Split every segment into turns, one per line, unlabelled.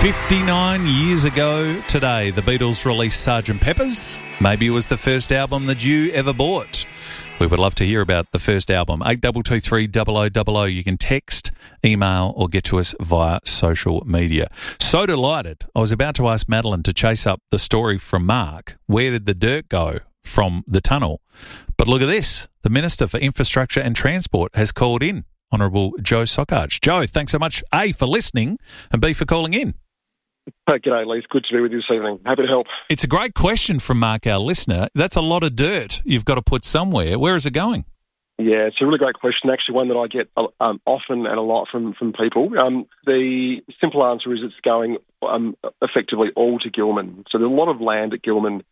59 years ago today, the Beatles released Sgt. Pepper's. Maybe it was the first album that you ever bought. We would love to hear about the first album. 8223 0000. You can text, email, or get to us via social media. So delighted. I was about to ask Madeline to chase up the story from Mark. Where did the dirt go from the tunnel? But look at this. The Minister for Infrastructure and Transport has called in, Honourable Joe Sokach. Joe, thanks so much, A, for listening, and B, for calling in.
G'day, Lee. It's good to be with you this evening. Happy to help.
It's a great question from Mark, our listener. That's a lot of dirt you've got to put somewhere. Where is it going?
Yeah, it's a really great question, actually one that I get often and a lot from people. The simple answer is it's going effectively all to Gillman. So there's a lot of land at Gillman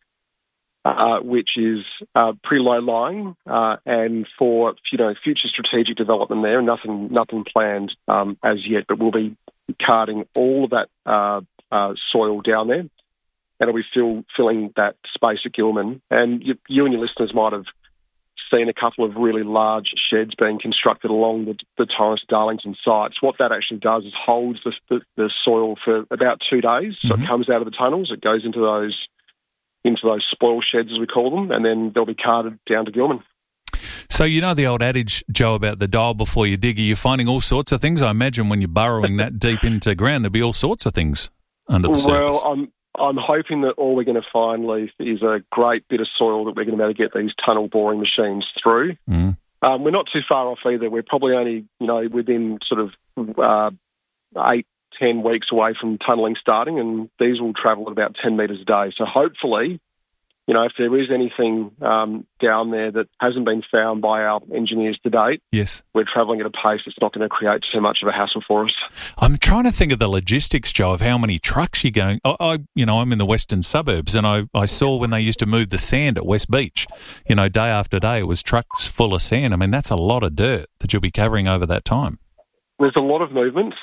which is pretty low-lying and for future strategic development there, nothing planned as yet, but we'll be carting all of that soil down there, and it'll be filling that space at Gillman. And you and your listeners might have seen a couple of really large sheds being constructed along the Torrens-Darlington sites. What that actually does is holds the soil for about 2 days. So it comes out of the tunnels, it goes into those spoil sheds, as we call them, and then they'll be carted down to Gillman.
So you know the old adage, Joe, about the dial before you dig. Are you finding all sorts of things? I imagine when you're burrowing that deep into ground, there'll be all sorts of things under the surface.
Well, I'm hoping that all we're going to find, Leith, is a great bit of soil that we're going to be able to get these tunnel boring machines through. We're not too far off either. We're probably only, within sort of 8-10 weeks away from tunnelling starting, and these will travel at about 10 metres a day. So hopefully, if there is anything down there that hasn't been found by our engineers to date,
yes,
we're travelling at a pace that's not going to create too much of a hassle for us.
I'm trying to think of the logistics, Joe, of how many trucks you're going. I'm in the western suburbs, and I saw when they used to move the sand at West Beach, day after day, it was trucks full of sand. I mean, that's a lot of dirt that you'll be covering over that time.
There's a lot of movement,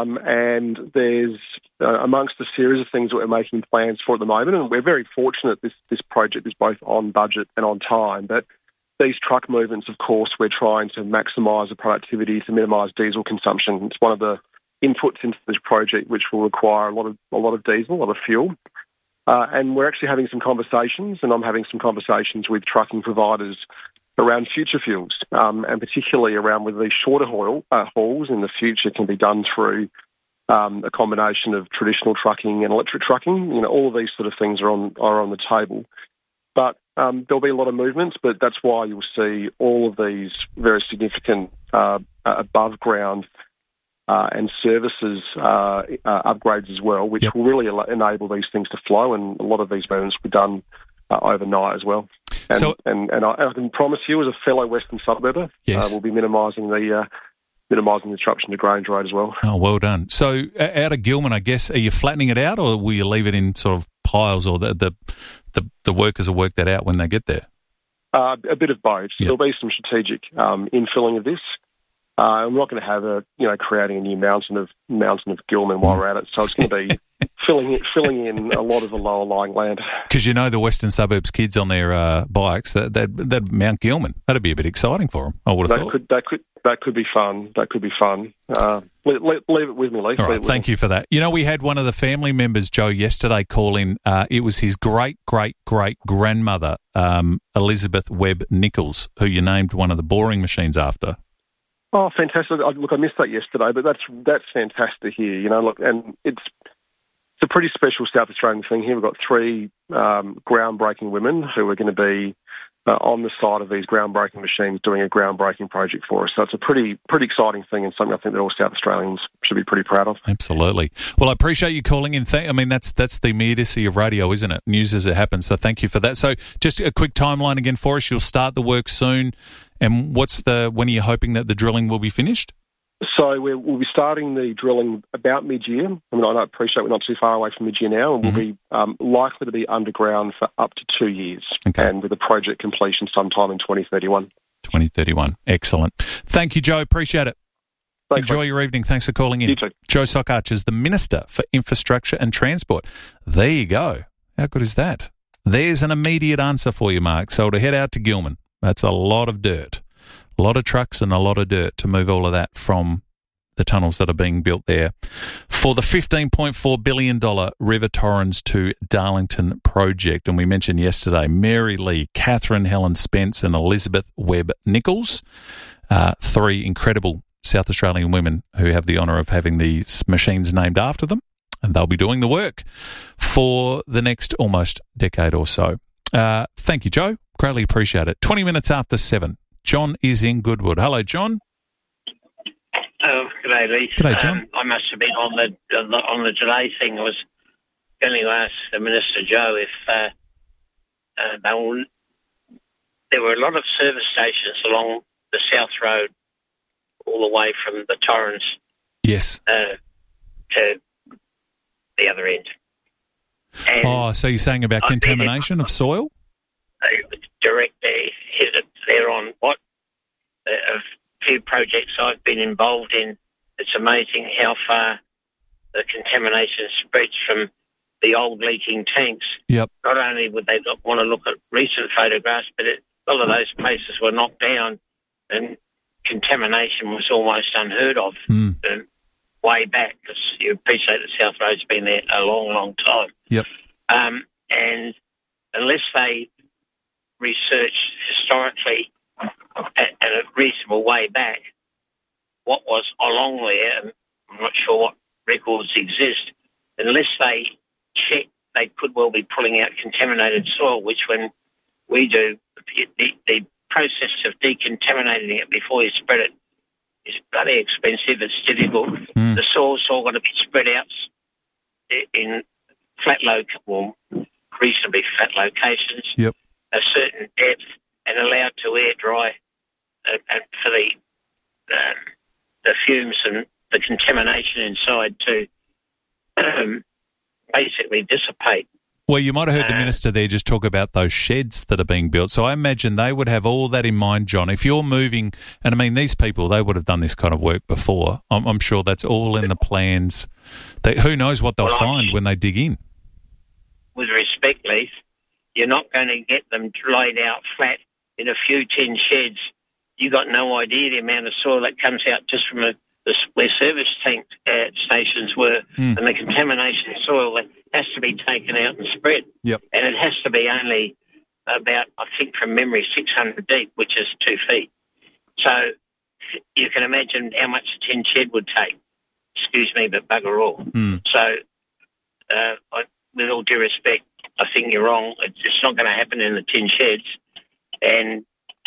and there's amongst a series of things that we're making plans for at the moment, and we're very fortunate this project is both on budget and on time. But these truck movements, of course, we're trying to maximise the productivity to minimise diesel consumption. It's one of the inputs into this project which will require a lot of diesel, a lot of fuel. And we're actually having some conversations, and I'm having some conversations with trucking providers around future fuels, and particularly around whether these shorter hauls in the future can be done through a combination of traditional trucking and electric trucking. All of these sort of things are on the table. But there'll be a lot of movements, but that's why you'll see all of these very significant above ground and services upgrades as well, which will really enable these things to flow, and a lot of these movements will be done overnight as well. And I can promise you, as a fellow Western suburber,
yes,
we'll be minimising the disruption to Grange Road as well.
Oh, well done. So out of Gillman, I guess, are you flattening it out, or will you leave it in sort of piles, or the workers will work that out when they get there?
A bit of both. Yep. There'll be some strategic infilling of this. I'm not going to have creating a new mountain of Gillman while we're at it. So it's going to be filling in a lot of the lower lying land.
Because the western suburbs kids on their bikes, that Mount Gillman, that'd be a bit exciting for them. I would have thought that could be fun. That could be fun. Leave it with me, Lee. All right, thank you for that. We had one of the family members, Joe, yesterday call in. It was his great-great-great-grandmother, Elizabeth Webb Nichols, who you named one of the boring machines after.
Oh, fantastic! Look, I missed that yesterday, but that's fantastic to hear. And it's a pretty special South Australian thing here. We've got 3 groundbreaking women who are going to be on the side of these groundbreaking machines doing a groundbreaking project for us. So it's a pretty exciting thing, and something I think that all South Australians should be pretty proud of.
Absolutely. Well, I appreciate you calling in. That's the immediacy of radio, isn't it? News as it happens. So thank you for that. So just a quick timeline again for us. You'll start the work soon. And when are you hoping that the drilling will be finished?
So we'll be starting the drilling about mid-year. I appreciate we're not too far away from mid-year now, and we'll be likely to be underground for up to 2 years, and with a project completion sometime in 2031.
2031. Excellent. Thank you, Joe. Appreciate it.
Thanks,
Enjoy your evening. Thanks for calling in.
You too.
Joe Sokach is the Minister for Infrastructure and Transport. There you go. How good is that? There's an immediate answer for you, Mark. So to head out to Gillman, that's a lot of dirt. A lot of trucks and a lot of dirt to move all of that from the tunnels that are being built there for the $15.4 billion River Torrens to Darlington project. And we mentioned yesterday Mary Lee, Catherine Helen Spence and Elizabeth Webb Nichols, three incredible South Australian women who have the honour of having these machines named after them. And they'll be doing the work for the next almost decade or so. Thank you, Joe. Greatly appreciate it. 20 minutes after 7. John is in Goodwood. Hello, John.
Oh, g'day, Lee.
G'day, John.
I must have been on the delay thing. I was going to ask the Minister Joe if there were a lot of service stations along the South Road, all the way from the Torrens,
yes,
to the other end. And
so you're saying about contamination of soil?
Directly hit it there on what a few projects I've been involved in. It's amazing how far the contamination spreads from the old leaking tanks.
Yep.
Not only would they not want to look at recent photographs, but a lot of those places were knocked down and contamination was almost unheard of way back, because you appreciate that South Road's been there a long, long time.
Yep.
And unless they researched historically and a reasonable way back what was along there, and I'm not sure what records exist, unless they check, they could well be pulling out contaminated soil, which when we do, the process of decontaminating it before you spread it is bloody expensive. It's difficult. The soil's all got to be spread out in reasonably flat locations,
yep,
a certain depth, and allowed to air dry, and for the fumes and the contamination inside to basically dissipate.
Well, you might have heard the Minister there just talk about those sheds that are being built. So I imagine they would have all that in mind, John. If you're moving, and I mean, these people, they would have done this kind of work before. I'm sure that's all in the plans. Who knows what they'll find when they dig in? With
respect, Leith, you're not going to get them laid out flat in a few tin sheds. You've got no idea the amount of soil that comes out just from where service tank stations were, and the contamination soil that has to be taken out and spread.
Yep.
And it has to be only about, I think from memory, 600 deep, which is 2 feet. So you can imagine how much a tin shed would take. Excuse me, but bugger all. So with all due respect, I think you're wrong. It's not going to happen in the tin sheds. And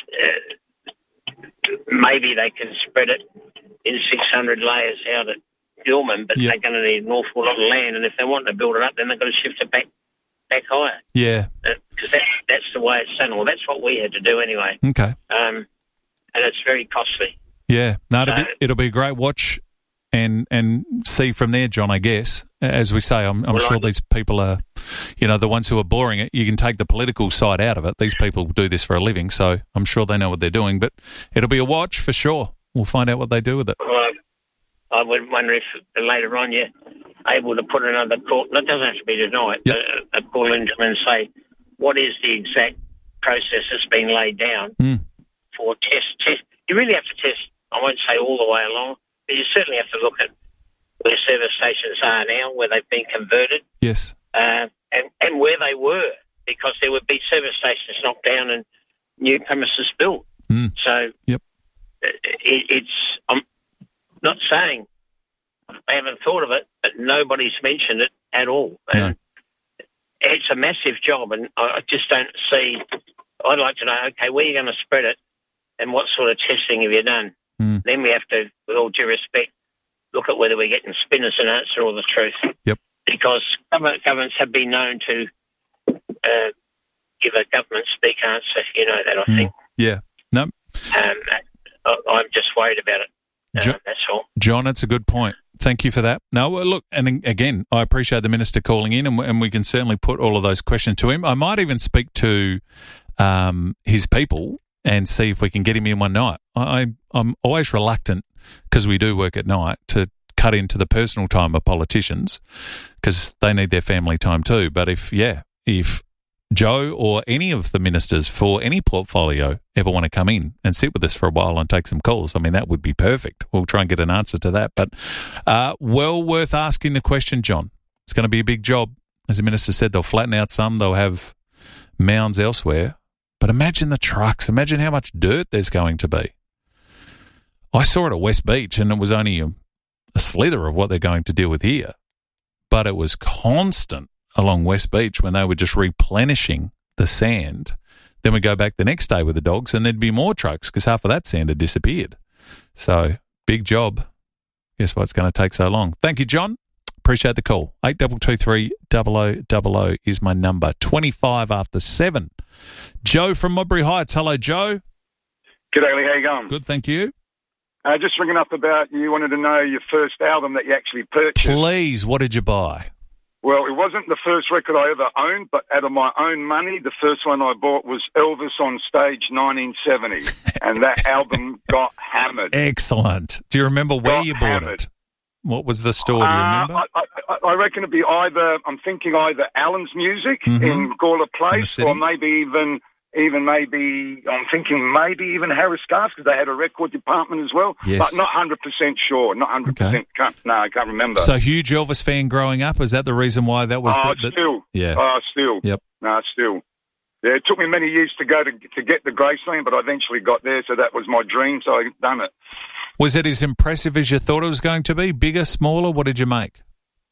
maybe they can spread it in 600 layers out at Gilman, but they're going to need an awful lot of land. And if they want to build it up, then they've got to shift it back higher.
Yeah.
Because that's the way it's done. Well, that's what we had to do anyway.
Okay.
And it's very costly.
Yeah. No, it'll be a great watch and see from there, John, I guess. As we say, I'm sure these people are, the ones who are boring it. You can take the political side out of it. These people do this for a living, so I'm sure they know what they're doing. But it'll be a watch for sure. We'll find out what they do with it.
Well, I would wonder if later on you're able to put another call. That doesn't have to be tonight.
Yep.
A call into them and say, what is the exact process that's been laid down for test? You really have to test, I won't say all the way along, but you certainly have to look at where service stations are now, where they've been converted.
Yes.
And where they were, because there would be service stations knocked down and new premises built. So I'm not saying I haven't thought of it, but nobody's mentioned it at all. And it's a massive job, and I just don't see. I'd like to know, okay, where are you going to spread it, and what sort of testing have you done? Then we have to, with all due respect, look at whether we're getting spinners and answer all the truth.
Yep.
Because governments have been known to give a government speak answer. You know that, I think.
Yeah. No.
I'm just worried about it. That's all.
John, it's a good point. Thank you for that. No, well, look, and again, I appreciate the Minister calling in, and we can certainly put all of those questions to him. I might even speak to his people and see if we can get him in one night. I'm always reluctant, because we do work at night, to cut into the personal time of politicians, because they need their family time too. But if Joe or any of the ministers for any portfolio ever want to come in and sit with us for a while and take some calls, I mean, that would be perfect. We'll try and get an answer to that. But well worth asking the question, John. It's going to be a big job. As the minister said, they'll flatten out some, they'll have mounds elsewhere. But imagine the trucks. Imagine how much dirt there's going to be. I saw it at West Beach, and it was only a slither of what they're going to deal with here. But it was constant along West Beach when they were just replenishing the sand. Then we go back the next day with the dogs and there'd be more trucks because half of that sand had disappeared. So, big job. Guess why it's going to take so long. Thank you, John. Appreciate the call. 8223 0000 is my number. 25 after 7. Joe from Modbury Heights. Hello, Joe.
G'day, Lee. How you going?
Good, thank you.
Just ringing up about you wanted to know your first album that you actually purchased.
Please, what did you buy?
Well, it wasn't the first record I ever owned, but out of my own money, the first one I bought was Elvis on Stage 1970, and that album got hammered.
Excellent. Do you remember where you bought it? What was the store? Do you remember?
I reckon it'd be either Allen's Music in Gawler Place, or maybe even I'm thinking maybe even Harris Cars, because they had a record department as well.
Yes.
But not 100% sure. Not 100%. Okay. I can't remember.
So huge Elvis fan growing up. Is that the reason why that was?
Still.
Yeah.
Still.
Yep.
No, still. Yeah, it took me many years to go to get the Graceland, but I eventually got there, so that was my dream, so I done it.
Was it as impressive as you thought it was going to be? Bigger, smaller? What did you make?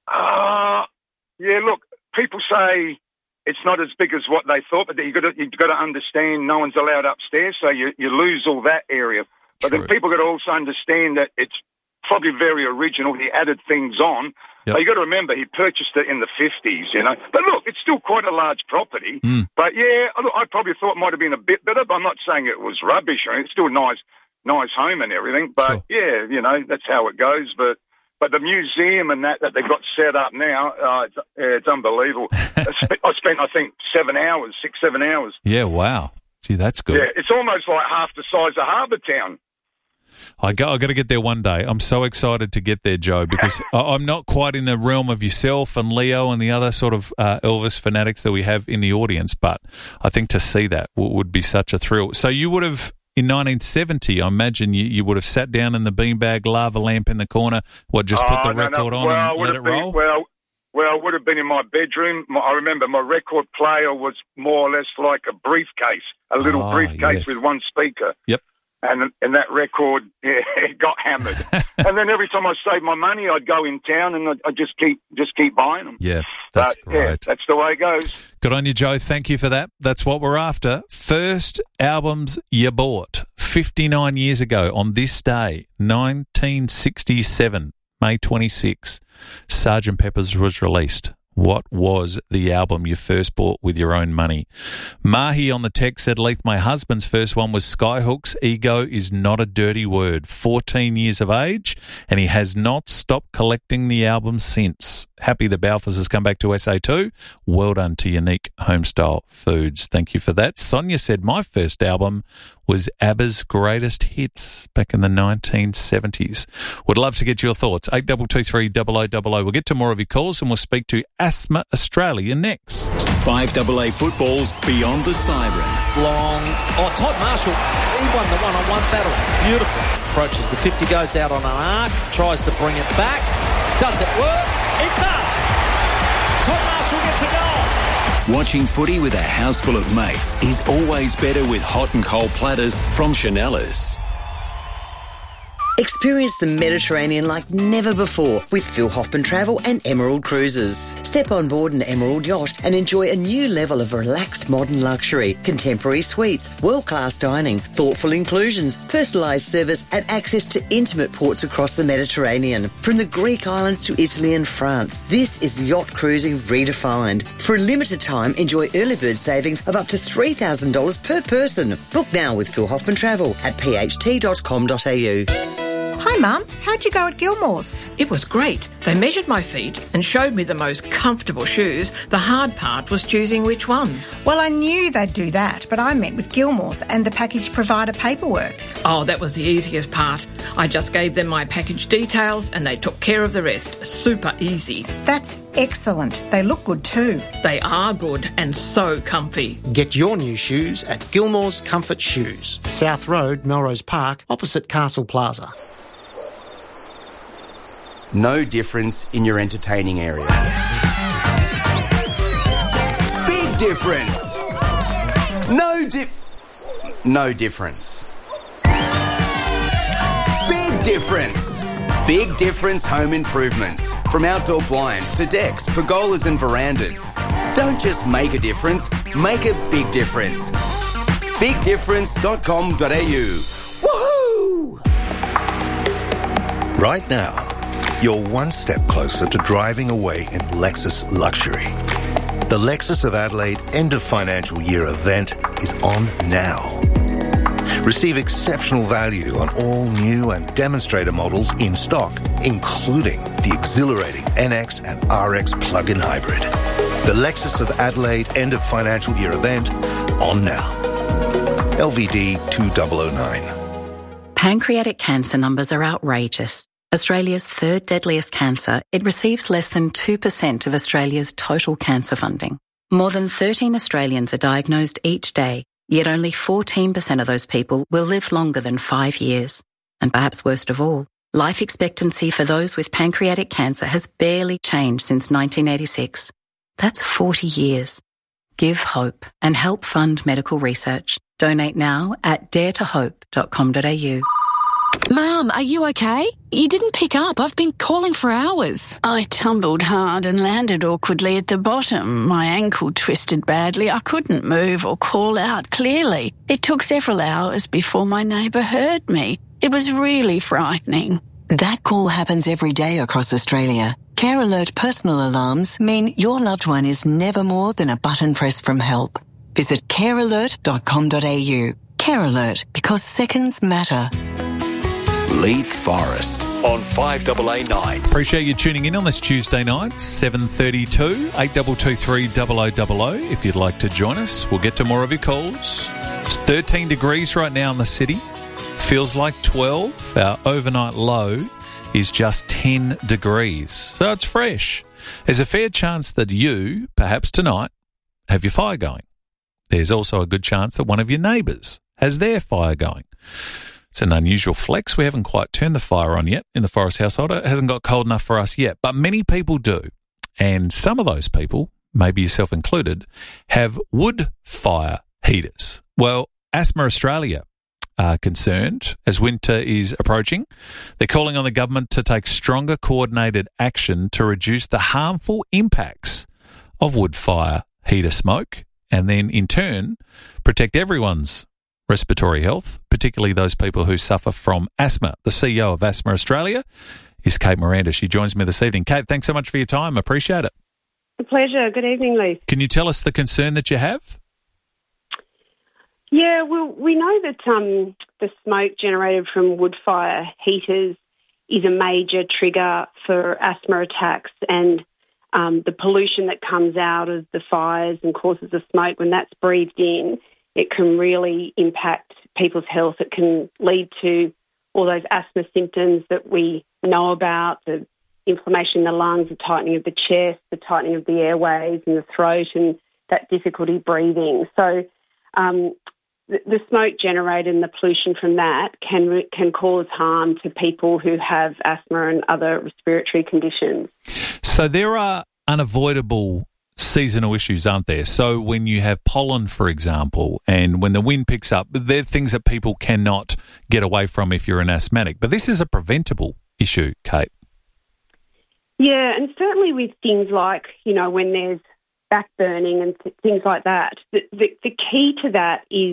Yeah, look, people say it's not as big as what they thought, but you've got to understand no one's allowed upstairs, so you lose all that area. But
True.
then people got to also understand that it's probably very original. He added things on.
Yep.
But you got to remember, he purchased it in the 50s, you know. But look, it's still quite a large property. But yeah, look, I probably thought it might have been a bit better, but I'm not saying it was rubbish. I mean, it's still a nice home and everything. But yeah, you know, that's how it goes. But the museum and that they've got set up now, it's unbelievable. I spent, I think, 7 hours.
Yeah, wow. Gee, that's good.
Yeah, it's almost like half the size of Harbour Town.
I got to get there one day. I'm so excited to get there, Joe, because I'm not quite in the realm of yourself and Leo and the other sort of Elvis fanatics that we have in the audience, but I think to see that would be such a thrill. So you would have, in 1970, I imagine you would have sat down in the beanbag lava lamp in the corner, just put the record on and let it roll?
Well, it would have been in my bedroom. I remember my record player was more or less like a briefcase, a little briefcase with one speaker.
Yep.
And that record, it got hammered. And then every time I saved my money, I'd go in town and I'd just keep buying them.
Yeah, that's great.
Yeah, that's the way it goes.
Good on you, Joe. Thank you for that. That's what we're after. First albums you bought 59 years ago on this day, 1967, May 26, Sgt. Pepper's was released. What was the album you first bought with your own money? Mahi on the text said, Leith, my husband's first one was Skyhooks. Ego is not a dirty word. 14 years of age, and he has not stopped collecting the album since. Happy the Balfours has come back to SA2. Well done to Unique Homestyle Foods. Thank you for that. Sonia said, my first album was ABBA's Greatest Hits back in the 1970s. Would love to get your thoughts. 8223 0000. We'll get to more of your calls and we'll speak to Asthma Australia next.
5AA football's Beyond the Siren.
Long. Oh, Todd Marshall, he won the one-on-one battle. Beautiful. Approaches the 50, goes out on an arc, tries to bring it back. Does it work? It does. Todd Marshall gets a goal.
Watching footy with a house full of mates is always better with hot and cold platters from Chanellas.
Experience the Mediterranean like never before with Phil Hoffman Travel and Emerald Cruises. Step on board an Emerald yacht and enjoy a new level of relaxed modern luxury, contemporary suites, world-class dining, thoughtful inclusions, personalised service and access to intimate ports across the Mediterranean. From the Greek islands to Italy and France, this is yacht cruising redefined. For a limited time, enjoy early bird savings of up to $3,000 per person. Book now with Phil Hoffman Travel at pht.com.au.
Hi, Mum. How'd you go at Gilmore's?
It was great.
They measured my feet and showed me the most comfortable shoes. The hard part was choosing which ones.
Well, I knew they'd do that, but I met with Gilmore's and the package provider paperwork.
Oh, that was the easiest part. I just gave them my package details and they took care of the rest. Super easy.
That's excellent. They look good too.
They are good and so comfy.
Get your new shoes at Gilmore's Comfort Shoes, South Road, Melrose Park, opposite Castle Plaza.
No difference in your entertaining area. Big difference. No difference. Big difference. Big difference home improvements. From outdoor blinds to decks, pergolas and verandas. Don't just make a difference, make a big difference. BigDifference.com.au. Woohoo!
Right now, you're one step closer to driving away in Lexus luxury. The Lexus of Adelaide end of financial year event is on now. Receive exceptional value on all new and demonstrator models in stock, including the exhilarating NX and RX plug-in hybrid. The Lexus of Adelaide end of financial year event on now. LVD 2009.
Pancreatic cancer numbers are outrageous. Australia's third deadliest cancer, it receives less than 2% of Australia's total cancer funding. More than 13 Australians are diagnosed each day, yet only 14% of those people will live longer than 5 years. And perhaps worst of all, life expectancy for those with pancreatic cancer has barely changed since 1986. That's 40 years. Give hope and help fund medical research. Donate now at daretohope.com.au.
Mum, are you okay? You didn't pick up. I've been calling for hours.
I tumbled hard and landed awkwardly at the bottom. My ankle twisted badly. I couldn't move or call out clearly. It took several hours before my neighbour heard me. It was really frightening.
That call happens every day across Australia. Care Alert personal alarms mean your loved one is never more than a button press from help. Visit carealert.com.au. Care Alert, because seconds matter.
Leith Forest on 5AA Nights.
Appreciate you tuning in on this Tuesday night, 7:32, 8223 0000. If you'd like to join us, we'll get to more of your calls. It's 13 degrees right now in the city. Feels like 12. Our overnight low is just 10 degrees. So it's fresh. There's a fair chance that you, perhaps tonight, have your fire going. There's also a good chance that one of your neighbours has their fire going. It's an unusual flex. We haven't quite turned the fire on yet in the Forest household. It hasn't got cold enough for us yet, but many people do. And some of those people, maybe yourself included, have wood fire heaters. Well, Asthma Australia are concerned as winter is approaching. They're calling on the government to take stronger coordinated action to reduce the harmful impacts of wood fire heater smoke and then, in turn, protect everyone's respiratory health, particularly those people who suffer from asthma. The CEO of Asthma Australia is Kate Miranda. She joins me this evening. Kate, thanks so much for your time. Appreciate it.
A pleasure. Good evening, Lee.
Can you tell us the concern that you have?
Yeah, well, we know that the smoke generated from wood fire heaters is a major trigger for asthma attacks, and the pollution that comes out of the fires and causes the smoke, when that's breathed in, it can really impact people's health. It can lead to all those asthma symptoms that we know about, the inflammation in the lungs, the tightening of the chest, the tightening of the airways and the throat, and that difficulty breathing. So the smoke generated and the pollution from that can cause harm to people who have asthma and other respiratory conditions.
So there are unavoidable seasonal issues, aren't there? So when you have pollen, for example, and when the wind picks up, they're things that people cannot get away from if you're an asthmatic. But this is a preventable issue, Kate.
Yeah, and certainly with things like, when there's back burning and things like that, the key to that is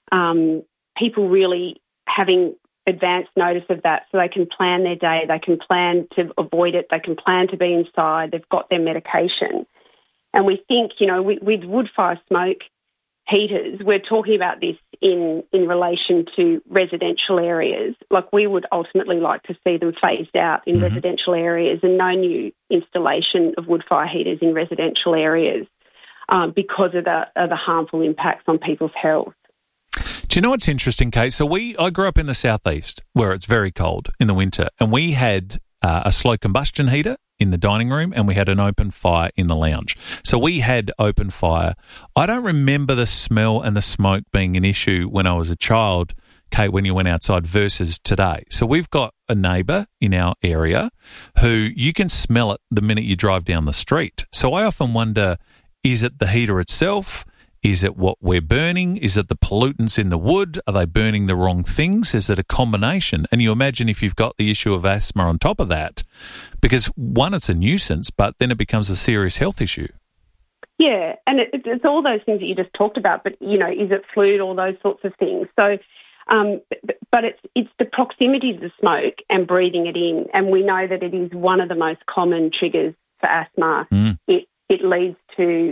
people really having advance notice of that so they can plan their day, they can plan to avoid it, they can plan to be inside, they've got their medication. And we think, with wood fire smoke heaters, we're talking about this in relation to residential areas. Like, we would ultimately like to see them phased out in residential areas and no new installation of wood fire heaters in residential areas because of the harmful impacts on people's health.
Do you know what's interesting, Kate? So I grew up in the southeast where it's very cold in the winter, and we had a slow combustion heater in the dining room and we had an open fire in the lounge. So we had open fire. I don't remember the smell and the smoke being an issue when I was a child, Kate, when you went outside versus today. So we've got a neighbour in our area who you can smell it the minute you drive down the street. So I often wonder, is it the heater itself? Is it what we're burning? Is it the pollutants in the wood? Are they burning the wrong things? Is it a combination? And you imagine if you've got the issue of asthma on top of that, because one, it's a nuisance, but then it becomes a serious health issue.
Yeah, and it's all those things that you just talked about, but, you know, is it fluid, all those sorts of things. So, but it's the proximity to the smoke and breathing it in, and we know that it is one of the most common triggers for asthma. It leads to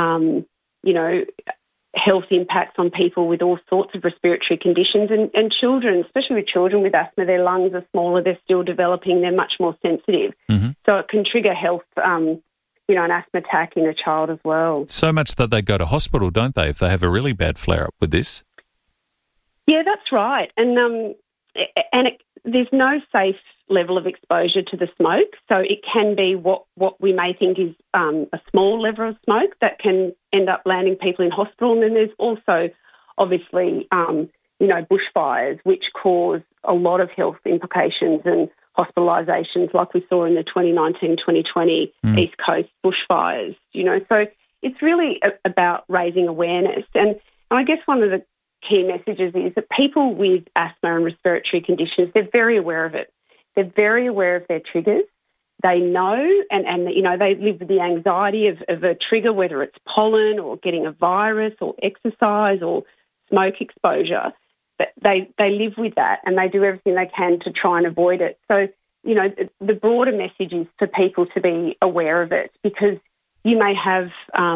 health impacts on people with all sorts of respiratory conditions and children, especially with children with asthma. Their lungs are smaller, they're still developing, they're much more sensitive. So it can trigger health, an asthma attack in a child as well.
So much that they go to hospital, don't they, if they have a really bad flare-up with this?
Yeah, that's right. And there's no safe level of exposure to the smoke. So it can be what we may think is a small level of smoke that can end up landing people in hospital. And then there's also, obviously, bushfires, which cause a lot of health implications and hospitalisations like we saw in the 2019-2020 East Coast bushfires. So it's really about raising awareness. And I guess one of the key messages is that people with asthma and respiratory conditions, they're very aware of it. They're very aware of their triggers. They know, and they live with the anxiety of a trigger, whether it's pollen or getting a virus or exercise or smoke exposure. But they live with that and they do everything they can to try and avoid it. So, the broader message is for people to be aware of it, because you may have,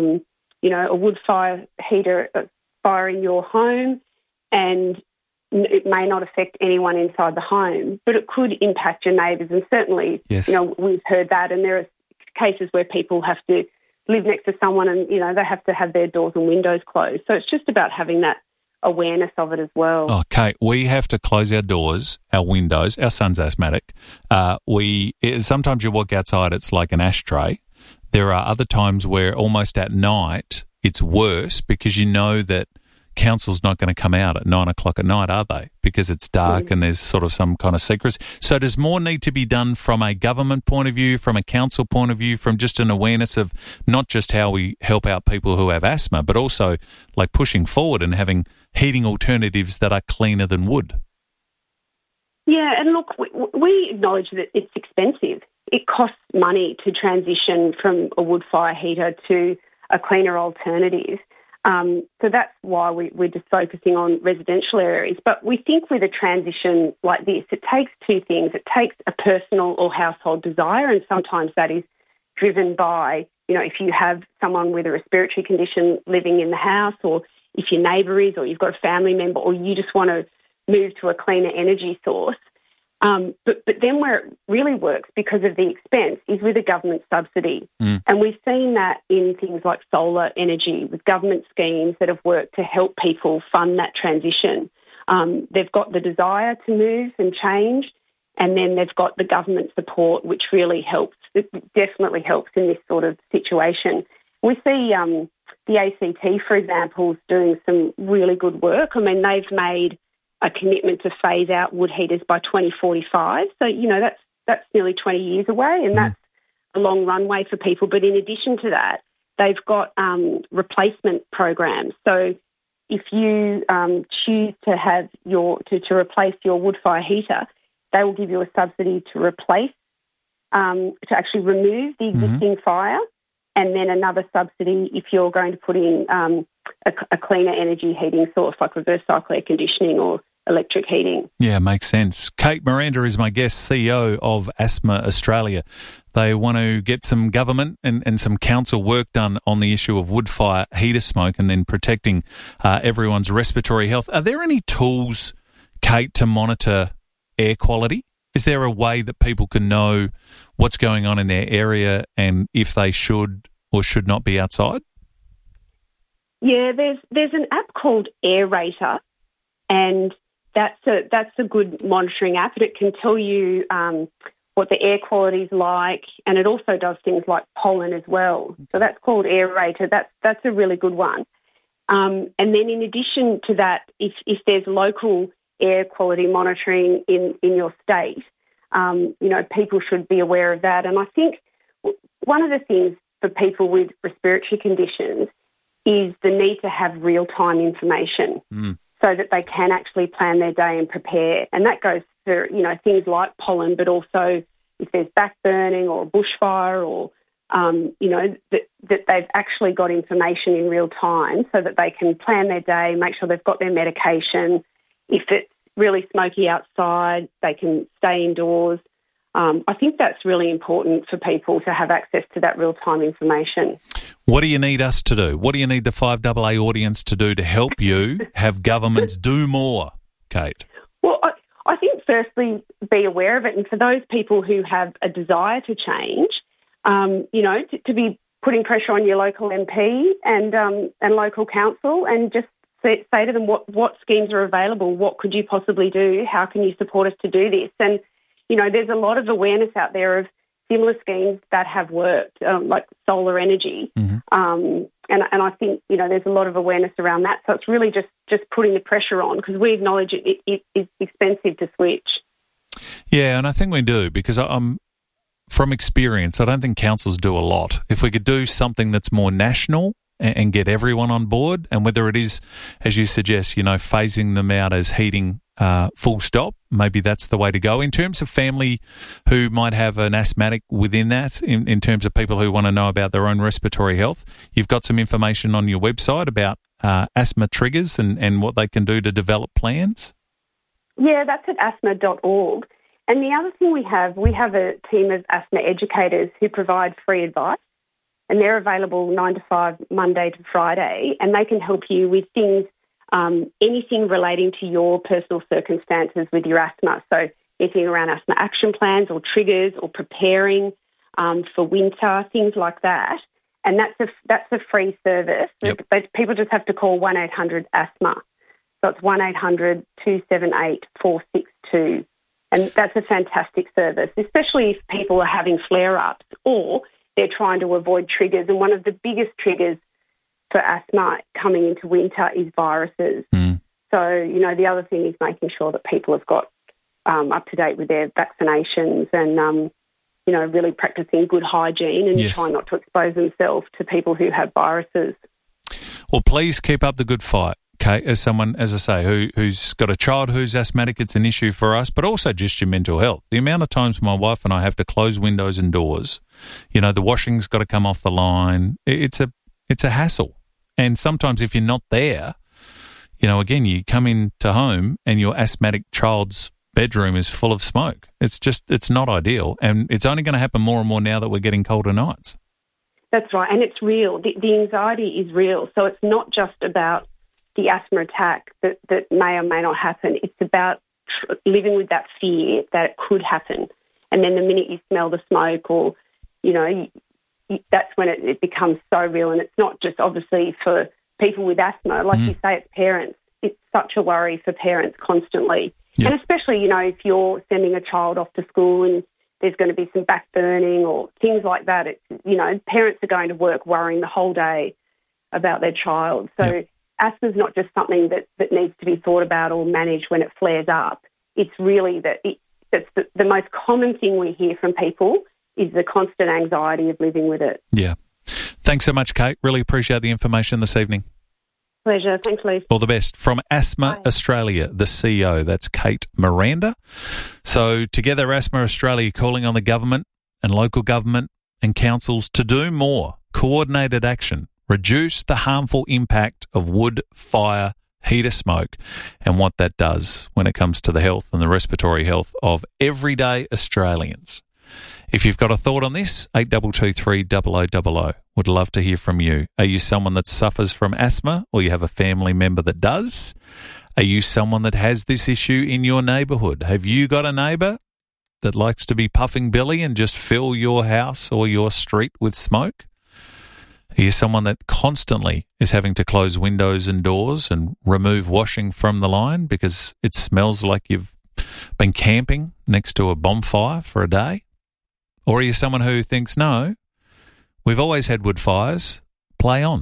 a wood fire heater fire in your home, and it may not affect anyone inside the home, but it could impact your neighbours. And certainly, we've heard that, and there are cases where people have to live next to someone and, they have to have their doors and windows closed. So it's just about having that awareness of it as well.
Oh, Kate, we have to close our doors, our windows. Our son's asthmatic. Sometimes you walk outside, it's like an ashtray. There are other times where almost at night it's worse, because you know that council's not going to come out at 9 o'clock at night, are they? Because it's dark and there's sort of some kind of secrecy. So does more need to be done from a government point of view, from a council point of view, from just an awareness of not just how we help out people who have asthma, but also like pushing forward and having heating alternatives that are cleaner than wood?
Yeah, and look, we acknowledge that it's expensive. It costs money to transition from a wood fire heater to a cleaner alternative. So that's why we're just focusing on residential areas. But we think with a transition like this, it takes two things. It takes a personal or household desire, and sometimes that is driven by, if you have someone with a respiratory condition living in the house, or if your neighbour is, or you've got a family member, or you just want to move to a cleaner energy source. But then where it really works because of the expense is with a government subsidy. And we've seen that in things like solar energy with government schemes that have worked to help people fund that transition. They've got the desire to move and change, and then they've got the government support, which really helps. It definitely helps in this sort of situation. We see the ACT, for example, is doing some really good work. I mean, they've made a commitment to phase out wood heaters by 2045. So, that's nearly 20 years away, and that's a long runway for people. But in addition to that, they've got replacement programs. So if you choose to have to replace your wood fire heater, they will give you a subsidy to replace, to actually remove the existing fire, and then another subsidy if you're going to put in a cleaner energy heating source like reverse cycle air conditioning or electric heating.
Yeah, makes sense. Kate Miranda is my guest, CEO of Asthma Australia. They want to get some government and some council work done on the issue of wood fire heater smoke and then protecting everyone's respiratory health. Are there any tools, Kate, to monitor air quality? Is there a way that people can know what's going on in their area and if they should or should not be outside?
Yeah, there's an app called Aerator, and that's a good monitoring app, and it can tell you what the air quality is like, and it also does things like pollen as well. So that's called Aerator. That's a really good one. And then in addition to that, if there's local air quality monitoring in your state, people should be aware of that. And I think one of the things for people with respiratory conditions is the need to have real-time information so that they can actually plan their day and prepare. And that goes for, things like pollen, but also if there's backburning or bushfire or, that they've actually got information in real time so that they can plan their day, make sure they've got their medication. If it's really smoky outside, they can stay indoors. I think that's really important for people to have access to that real-time information.
What do you need us to do? What do you need the 5AA audience to do to help you have governments do more, Kate?
Well, I think firstly, be aware of it. And for those people who have a desire to change, to be putting pressure on your local MP and local council and just say to them what schemes are available, what could you possibly do, how can you support us to do this? And, there's a lot of awareness out there of similar schemes that have worked, like solar energy. Mm-hmm. And I think, there's a lot of awareness around that. So it's really just putting the pressure on because we acknowledge it is expensive to switch.
Yeah, and I think we do because from experience, I don't think councils do a lot. If we could do something that's more national and get everyone on board, and whether it is, as you suggest, phasing them out as heating full stop, maybe that's the way to go. In terms of family who might have an asthmatic within that, in terms of people who want to know about their own respiratory health, you've got some information on your website about asthma triggers and what they can do to develop plans?
Yeah, that's at asthma.org. And the other thing we have a team of asthma educators who provide free advice, and they're available 9 to 5, Monday to Friday, and they can help you with things, anything relating to your personal circumstances with your asthma. So anything around asthma action plans or triggers or preparing for winter, things like that. And that's a free service. Yep. People just have to call 1-800-ASTHMA. So it's 1-800-278-462. And that's a fantastic service, especially if people are having flare-ups or they're trying to avoid triggers. And one of the biggest triggers for asthma coming into winter is viruses. Mm. So, the other thing is making sure that people have got up to date with their vaccinations and, really practicing good hygiene and trying not to expose themselves to people who have viruses.
Well, please keep up the good fight, Kate, as someone, as I say, who's got a child who's asthmatic. It's an issue for us, but also just your mental health. The amount of times my wife and I have to close windows and doors, the washing's got to come off the line. It's a hassle. And sometimes if you're not there, again, you come into home and your asthmatic child's bedroom is full of smoke. It's not ideal. And it's only going to happen more and more now that we're getting colder nights.
That's right. And it's real. The anxiety is real. So it's not just about the asthma attack that may or may not happen. It's about living with that fear that it could happen. And then the minute you smell the smoke or, that's when it becomes so real. And it's not just obviously for people with asthma. Like you say, it's parents. It's such a worry for parents constantly. Yep. And especially, if you're sending a child off to school and there's going to be some back burning or things like that, it's, parents are going to work worrying the whole day about their child. So asthma is not just something that needs to be thought about or managed when it flares up. It's really that's the most common thing we hear from people is the constant anxiety of living with it.
Yeah. Thanks so much, Kate. Really appreciate the information this evening.
Pleasure. Thanks, Lee.
All the best. From Asthma
Bye.
Australia, the CEO, that's Kate Miranda. So together, Asthma Australia calling on the government and local government and councils to do more coordinated action, reduce the harmful impact of wood, fire, heater smoke, and what that does when it comes to the health and the respiratory health of everyday Australians. If you've got a thought on this, 8223 0000. Would love to hear from you. Are you someone that suffers from asthma, or you have a family member that does? Are you someone that has this issue in your neighbourhood? Have you got a neighbour that likes to be puffing Billy and just fill your house or your street with smoke? Are you someone that constantly is having to close windows and doors and remove washing from the line because it smells like you've been camping next to a bonfire for a day? Or are you someone who thinks, no, we've always had wood fires, play on?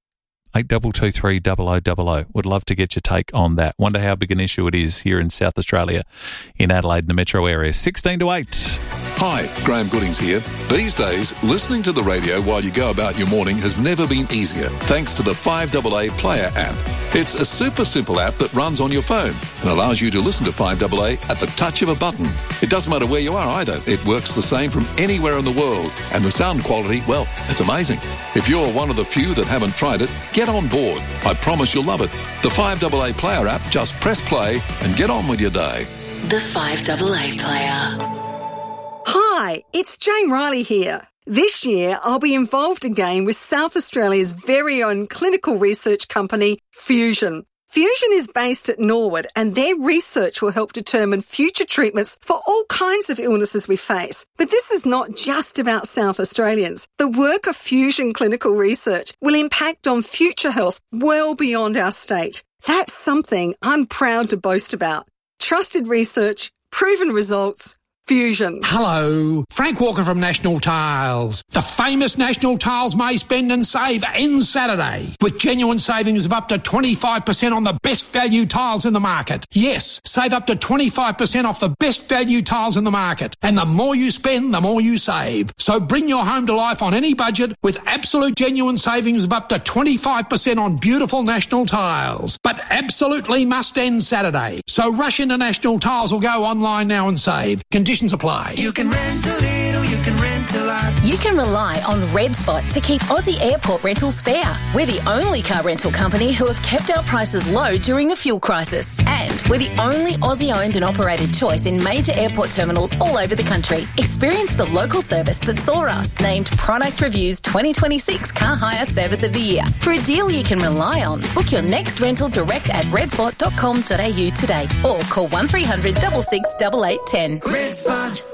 8223 0000. Would love to get your take on that. Wonder how big an issue it is here in South Australia, in Adelaide and the metro area. 16 to 8.
Hi, Graham Goodings here. These days, listening to the radio while you go about your morning has never been easier, thanks to the 5AA Player app. It's a super simple app that runs on your phone and allows you to listen to 5AA at the touch of a button. It doesn't matter where you are either. It works the same from anywhere in the world. And the sound quality, well, it's amazing. If you're one of the few that haven't tried it, get on board. I promise you'll love it. The 5AA Player app, just press play and get on with your day.
The 5AA Player.
Hi, it's Jane Riley here. This year, I'll be involved again with South Australia's very own clinical research company, Fusion. Fusion is based at Norwood, and their research will help determine future treatments for all kinds of illnesses we face. But this is not just about South Australians. The work of Fusion Clinical Research will impact on future health well beyond our state. That's something I'm proud to boast about. Trusted research, proven results, Fusion.
Hello, Frank Walker from National Tiles. The famous National Tiles May Spend and Save ends Saturday with genuine savings of up to 25% on the best value tiles in the market. Yes, save up to 25% off the best value tiles in the market. And the more you spend, the more you save. So bring your home to life on any budget with absolute genuine savings of up to 25% on beautiful National Tiles. But absolutely must end Saturday. So rush into National Tiles or go online now and save. Conditions apply.
You can rent a little, you can rent a lot. You can rely on Red Spot to keep Aussie airport rentals fair. We're the only car rental company who have kept our prices low during the fuel crisis. And we're the only Aussie-owned and operated choice in major airport terminals all over the country. Experience the local service that saw us named Product Review's 2026 Car Hire Service of the Year. For a deal you can rely on, book your next rental direct at redspot.com.au today or call 1300 66 8810. Red Spot.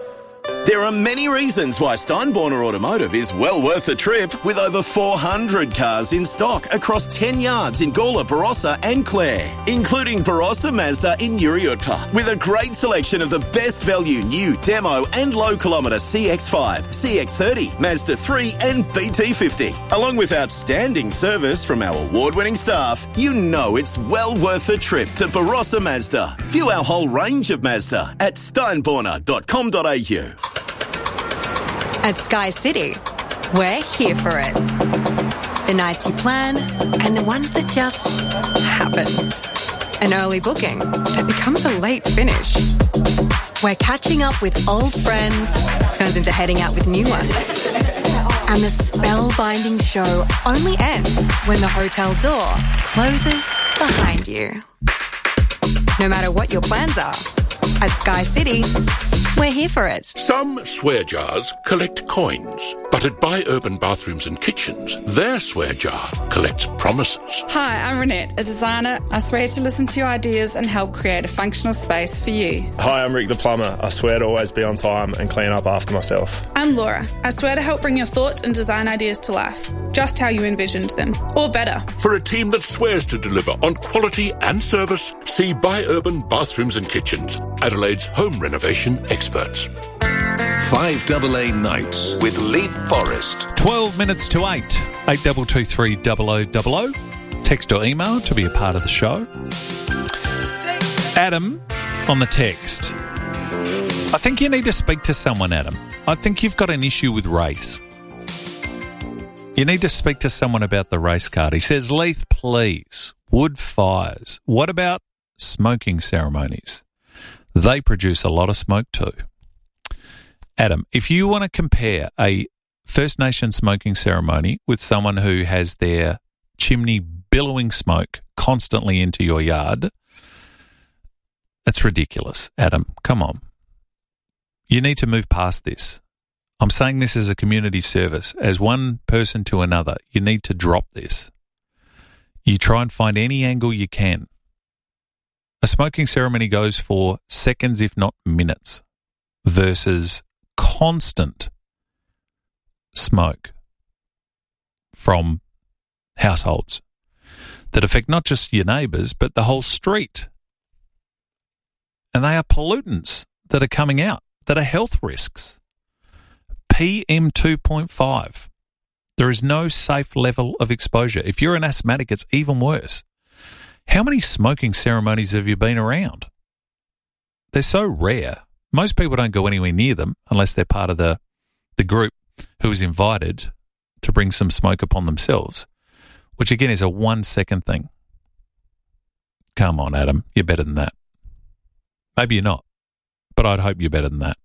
There are many reasons why Steinborner Automotive is well worth a trip, with over 400 cars in stock across 10 yards in Gawler, Barossa and Clare, including Barossa Mazda in Uriutpa, with a great selection of the best value new, demo and low kilometre CX-5, CX-30, Mazda 3 and BT50. Along with outstanding service from our award-winning staff, you know it's well worth a trip to Barossa Mazda. View our whole range of Mazda at steinborner.com.au.
At Sky City, we're here for it. The nights you plan and the ones that just happen. An early booking that becomes a late finish. Where catching up with old friends turns into heading out with new ones. And the spellbinding show only ends when the hotel door closes behind you. No matter what your plans are, at Sky City, we're here for it.
Some swear jars collect coins, but at Buy Urban Bathrooms and Kitchens, their swear jar collects promises.
Hi, I'm Renette, a designer. I swear to listen to your ideas and help create a functional space for you.
Hi, I'm Rick the plumber. I swear to always be on time and clean up after myself.
I'm Laura. I swear to help bring your thoughts and design ideas to life, just how you envisioned them, or better.
For a team that swears to deliver on quality and service, see Buy Urban Bathrooms and Kitchens, Adelaide's home renovation experts.
5AA Nights with Lee Forrest.
12 minutes to 8. 8223 0000. Text or email to be a part of the show. Adam on the text. I think you need to speak to someone, Adam. I think you've got an issue with race. You need to speak to someone about the race card. He says, Leith, please, wood fires. What about smoking ceremonies? They produce a lot of smoke too. Adam, if you want to compare a First Nation smoking ceremony with someone who has their chimney billowing smoke constantly into your yard, that's ridiculous. Adam, come on. You need to move past this. I'm saying this as a community service. As one person to another, you need to drop this. You try and find any angle you can. A smoking ceremony goes for seconds, if not minutes, versus constant smoke from households that affect not just your neighbours, but the whole street. And they are pollutants that are coming out, that are health risks. PM2.5. There is no safe level of exposure. If you're an asthmatic, it's even worse. How many smoking ceremonies have you been around? They're so rare. Most people don't go anywhere near them unless they're part of the group who is invited to bring some smoke upon themselves, which again is a 1 second thing. Come on, Adam, you're better than that. Maybe you're not, but I'd hope you're better than that.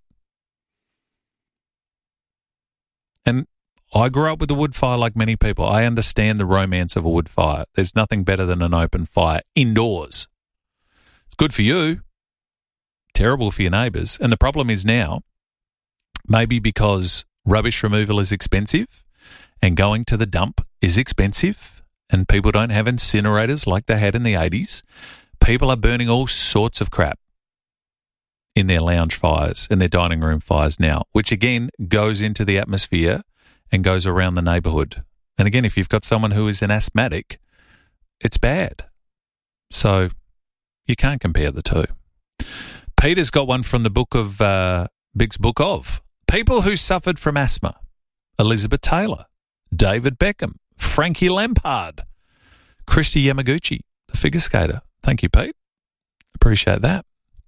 And I grew up with a wood fire like many people. I understand the romance of a wood fire. There's nothing better than an open fire indoors. It's good for you, terrible for your neighbours. And the problem is now, maybe because rubbish removal is expensive and going to the dump is expensive and people don't have incinerators like they had in the 80s, people are burning all sorts of crap in their lounge fires, in their dining room fires now, which again goes into the atmosphere and goes around the neighbourhood. And again, if you've got someone who is an asthmatic, it's bad. So you can't compare the two. Peter's got one from the book of, Big's Book of. People who suffered from asthma. Elizabeth Taylor, David Beckham, Frankie Lampard, Christy Yamaguchi, the figure skater. Thank you, Pete. Appreciate that.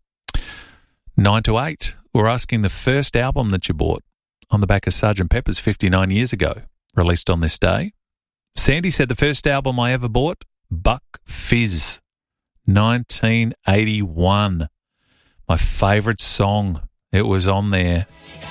9 to 8, we're asking the first album that you bought on the back of Sgt. Pepper's 59 years ago, released on this day. Sandy said the first album I ever bought, Buck Fizz, 1981. My favourite song. It was on there.